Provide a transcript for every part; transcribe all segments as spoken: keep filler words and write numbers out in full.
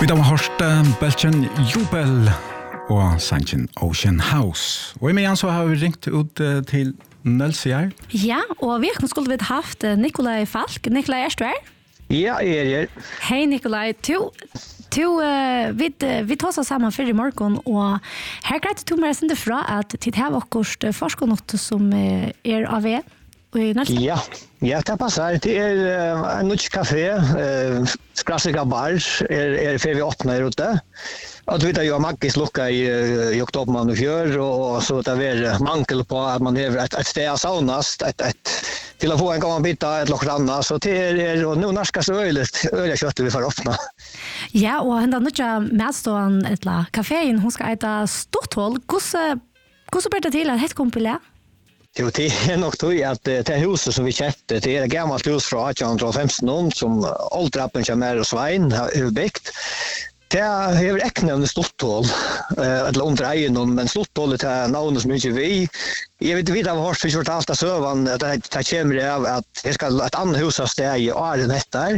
Vi har hørt Belgian Jubel og sangen Ocean House. Og i medan så har vi ringt ut uh, til Nølsjær. Ja, og vi skulle vi haft Nikolaj Falk. Nikolaj, er du her? Ja, jeg er her. Hei Nikolaj, du, du uh, vi, uh, vi tar oss sammen før i morgen, og her greit du med å fra at til det her var akkurat forskonått som uh, er av E. Ja, ja, det passer. Det er uh, en norsk kafé, uh, Skrassika bar, er, er før vi åpner ute. Og du vet jo at Maggis lukka i, i oktober i fjør, og så det er mangel på at man har et, et sted av saunast, et, et, til å få en gammel bit av et lokkert annet. Så det er, og nå norskast øyligt, øyligt kjøttet vi får åpne. Ja, og henne nødja medstående etla kaféen, hun skal eita stortål. Hvordan blir det til at hett kompilé? Jo, det er nok tog at det huset som vi kjøpte, det er et gammelt hus fra atten femten som Oldrappen kommer og Svein har byggt. Det har ikke nevnt Stortål, eller under egen, men Stortål er navnet som ikke vi. Jeg vet ikke av hos vi fortalte søvann, at det kommer av at jeg skal et annet hus av sted i Åren etter.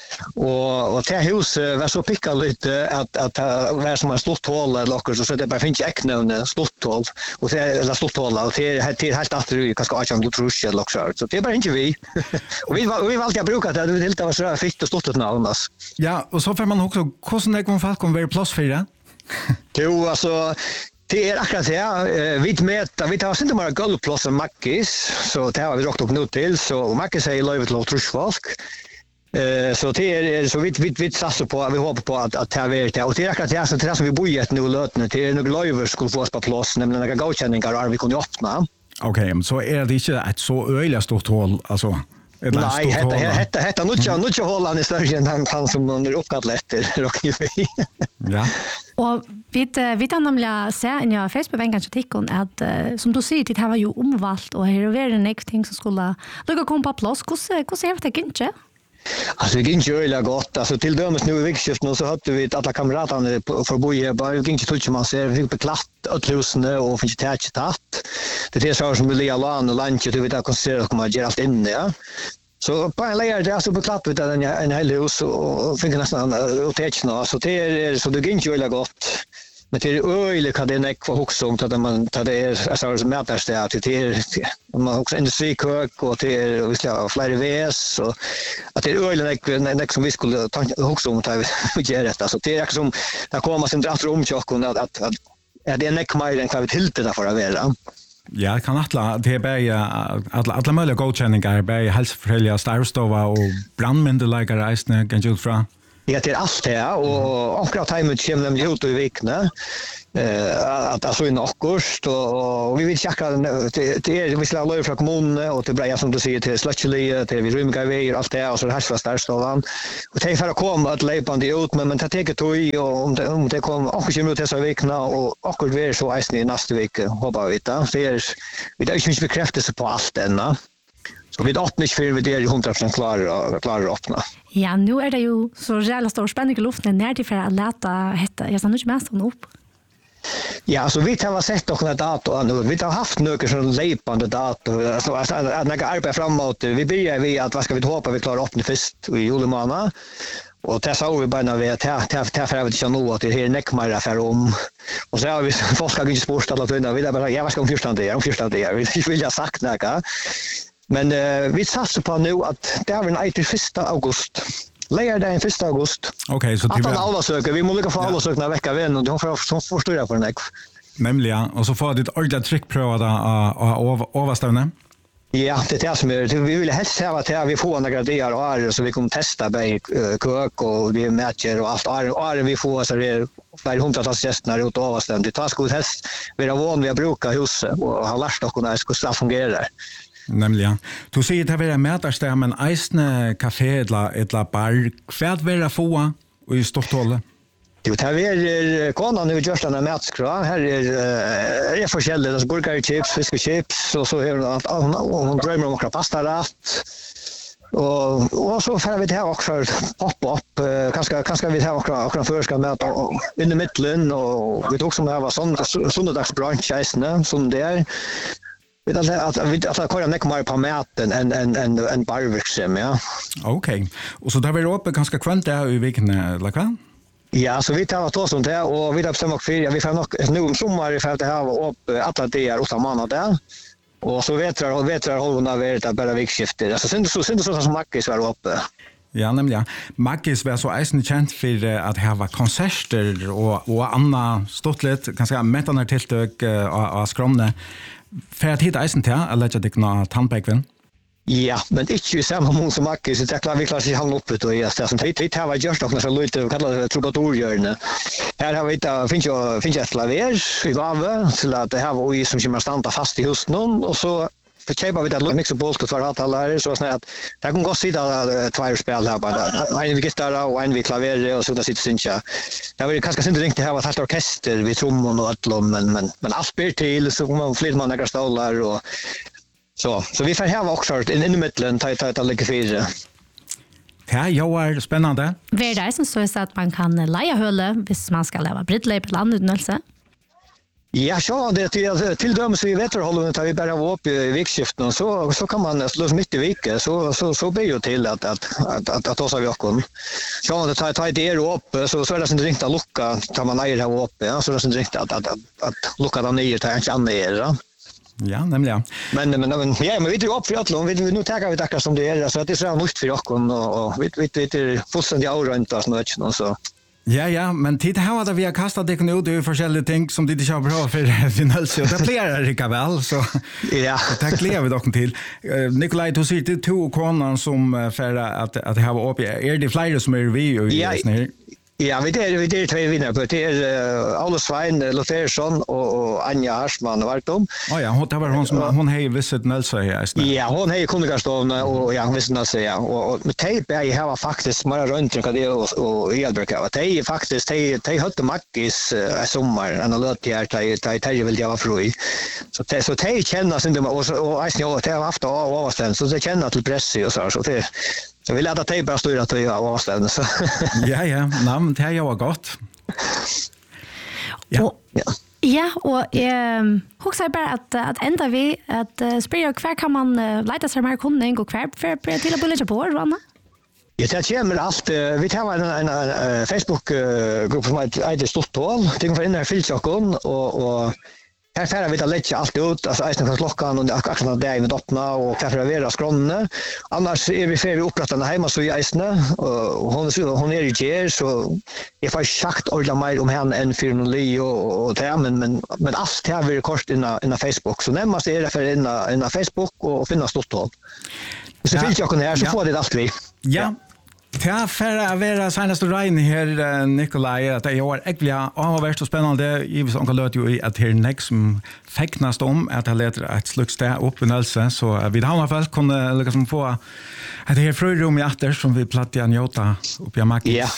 Og, og det huset var så pikket litt at, at det var som en Stortål eller noe, så det bare finnes ikke nevnt Stortål, eller Stortål, og det er, det er helt atter i kanskje ikke om du tror ikke eller noe, så det er bare ikke vi. Og vi, vi valgte å bruke det, det var så fitt og stort navn. Ja, og så får man også, hvordan er det folk kommer være plass for det? Jo, altså, det er akkurat det. Vi vet, vi tar ikke bare gulvplass av Maggis, så det har vi råkt opp nå til, så Maggis er i løyvet til å trusfolk. Eh så det är så vitt vitt vitt satsar på vi hoppas på att att det är det och det är akkurat det som det som vi bor i ett nu lötne till några löver skulle få oss på plats nämligen några godkänningar och vi kunde öppna. Okej, men så är det inte ett så öjligt stort hål alltså. Nej, hetta hetta hetta nu inte nu inte hållan i större än han han som under uppkallt efter och vi. Ja. Og vi vi tar nemlig se i ja, Facebook-vänkan kritikken at uh, som du sier, det her var jo omvalgt og her var det en ting som skulle lukka komme på plass. Hvordan hvordan er det ikke? Alltså det gick ju öliga gott. Alltså till dömes nu i vikskift så hade vi alla kamraterna för bo här bara gick inte tullt man ser vi på klatt och lusne och finns inte tätt tatt. Det är så som vi lägger lan och lunch och vi där konstaterar kommer göra allt inne ja. Så på en lägger det så på klatt vet en en hel hus och fick nästan och tätt nå så det är så det gick ju öliga gott. Men det är öjligt att det är näck för också om att man tar det är alltså som mätars det att det är man också industrikök och det är vi ska ha flera väs så att det är öjligt näck näck som vi skulle ta också om att vi gör det alltså det är som där kommer sin dratt om chocken att att är det näck mer än vad vi tillte där för att vara. Ja, kan alla det är bara alla alla möjliga godkänningar bara hälsoförhälliga starvstova och brandmyndigheter reisne kan ju fra. Ja, det är allt det och akkurat tajmet kommer nämligen ut i vikna eh att alltså i nokkost och vi vill checka det är vi ska lösa från kommunen och det blir som du säger till slutligen till vi rymga vägar allt det och så här så där står och det för att komma att leipande ut men men det tar tog och om det om det kommer också kommer till så vikna och akkurat vi så är i nästa vecka hoppas vi det det är vi det är inte bekräftelse på allt ännu. Så vi åt nicht för vi det hundra procent klar klar att öppna. Ja, nu är det ju så jävla stor spänning i luften när det för att låta hetta. Jag sa nu inte mest om upp. Ja, så vi har sett några dator nu. Vi har haft några sån löpande dator. Alltså att några arbete framåt. Vi börjar vi att vad ska vi hoppa vi klarar öppna först i juli månad. Och det sa vi bara när vi att att att för att det nu att det är näckmara för om. Och så har vi folk har inte sport alla tiden. Vi där bara jag ska om första det, om första det. Vi vill jag sagt några. Men uh, vi satsar på nu att det är en till första augusti. Lägger det en första augusti. Okej, okay, så det är alla söker. Vi måste få alla sökna vecka vem och de får som förstår för en Nämligen och så får det ordentligt tryckpröva av överstävne. Ja, det är det som är vi vill helst ha att vi får några grader och är så vi kommer testa bei kök och vi matcher och allt är vi får så det är för hundratals gäster ut överstävne. Det tar skuld helst vi är van vi att bruka huset och har lärt oss hur det fungerar. Nämligen. Du säger att det är mätarsted, men eisne kafé eller, eller bar, vad vill jag få i Stortåle? Jo, det här är konan nu i Görstan av mätskra. Här är det är forskjelligt, alltså burgerchips, fiskechips och så är hon, hon drömmer om att pasta rätt. Och och så får vi det här också pop-up kanske kanske vi har också också förska med in i mitten och vi tog som det var sån söndagsbrunch isne som det är. Vi att att vi att köra mycket mer på maten än än än än barbersem ja. Okej. Och så där vi uppe ganska kvant där i veckan eller vad? Ja, så vi tar oss som det, og vi har bestämt oss för, ja, vi får nog nu om sommar för att det här var upp alla dagar åtta månader. Och så vet jag vet jag håller av det bara vikskifte. Alltså sen så sen så som Mackis var uppe. Ja, nämligen. Mackis var så eisen kjent for at det var konserter og, og anna stått litt, kanskje mettende tiltøk av, av skromne. For at hit eisen til, eller ikke det noe tannbekven? Ja, men ikke i samme mån som Mackis, det er klart vi klarer seg han oppe til å gjøre det. Det har vært gjørst noe så lite, vi kaller det troubadourhjørne. Her har vi ikke, finnes jo et klaver i lave, til at det her var vi som kommer standa fast i huset noen, og så för köpa vi det mix och bolt och för att alla så snart att det kan gå sitta två spel här bara en vid gitarr och en vid klaver och så där sitter synja. Det var kanske inte riktigt här var ett orkester vid trummor och allom men men men allt spel till så man fler man några stolar och så så vi får här också in i mitten ta ta ta lite fyra. Ja, jag är spännande. Vad är det som så att man kan leja hölle hvis man ska leva brittley på landutnelse? Ja, så det till till döms vi vet håller tar vi bara upp i vikskiften så så kan man slå mitt i veckan så så så blir ju till att att att att, att oss har vi också. Så det tar tar det upp så så är det inte riktigt att lucka tar man ner här uppe ja så det är inte riktigt att att att, att lucka den ner tar inte ner. Ja, nämligen. Men men men ja, men vi drar upp för att vi nu tar vi tackar som det är så att det är så nytt för oss och och vi vi det är fullständigt avrönt och sånt och så. Ja, ja, men tid har det vi har kastat det ut i forskjellige ting som de ikke har bra for finelse, og det pleier det ikke vel, så ja. det gleder vi dere til. Uh, Nikolai, du sier til to koner som uh, for at, at det har vært oppe. Er det flere som er vi og ja. Her? Ja, vi det vi det två vinnare på det är uh, Alle Svein Lofersson och och Anja Harsman vart om. Ja, ja, hon det var hon som hon hej visit Nelsa här. Ja, hon hej kungastovna och ja, visst när säga och med tape är har faktiskt mera runt än det och och Elbruk var. Det är faktiskt det det hade Mackis i sommar en låt här till till till vill jag vara fri. Så det så det kännas inte och och jag det har haft av avstånd så det känner till press och så så det så vi lärde tejpa styra till avstånd så. Ja, ja, namn det har gott. Ja. Ja. Ja, och eh hur bara att att ända vi att uh, spela kvar kan man uh, leta sig mer kunding och kvar för till att bulla på Anna. Ja, det kommer allt vi tar en en, en Facebook grupp som heter Stotthål. Det går in där filchokon och och här färra vi att lägga allt ut, alltså ästen från klockan och akkurat där med dottna och kaffe vara skronne. Annars är vi för vi upprättande hemma så i ästna och hon hon är ju ger så jag får sagt alla mer om henne än för Li och och det men men men allt här vill kort in i Facebook så närmast är det för in i Facebook och finna Stotthål. Så finns jag kan här så får det allt vi. Ja. Ja, för att vara senaste regn här, Nikolai, att det är äckliga avvärt och spännande. Givetvis onkel låt ju att det är nästa som fäcknast om att det leder ett slags där upp i Nälse. Så vi har fall kunde liksom få att det här frörum i åter som vi plattar njöta upp i Mackis. Ja,